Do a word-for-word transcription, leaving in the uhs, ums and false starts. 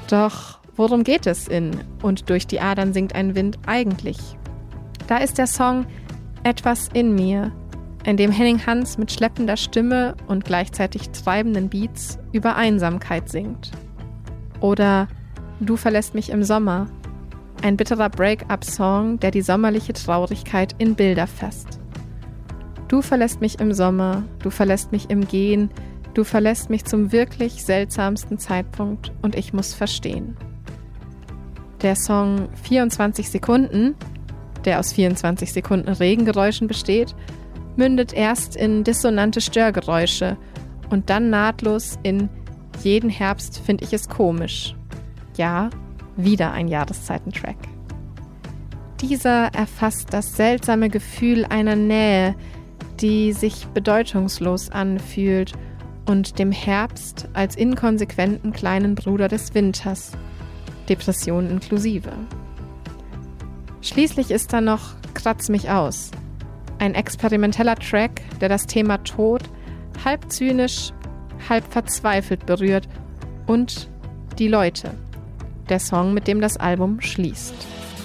Doch worum geht es in Und durch die Adern singt ein Wind eigentlich? Da ist der Song Etwas in mir, in dem Henning Hans mit schleppender Stimme und gleichzeitig treibenden Beats über Einsamkeit singt. Oder Du verlässt mich im Sommer, ein bitterer Break-up-Song, der die sommerliche Traurigkeit in Bilder fasst. Du verlässt mich im Sommer, du verlässt mich im Gehen, du verlässt mich zum wirklich seltsamsten Zeitpunkt und ich muss verstehen. Der Song vierundzwanzig Sekunden, der aus vierundzwanzig Sekunden Regengeräuschen besteht, mündet erst in dissonante Störgeräusche und dann nahtlos in Jeden Herbst find ich es komisch. Ja, wieder ein Jahreszeitentrack. Dieser erfasst das seltsame Gefühl einer Nähe, die sich bedeutungslos anfühlt und dem Herbst als inkonsequenten kleinen Bruder des Winters, Depressionen inklusive. Schließlich ist da noch Kratz mich aus, ein experimenteller Track, der das Thema Tod halb zynisch, halb verzweifelt berührt und die Leute, der Song, mit dem das Album schließt.